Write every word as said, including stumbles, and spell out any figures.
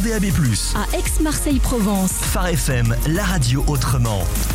D A B plus. À Aix-Marseille-Provence. Phare F M, la radio autrement.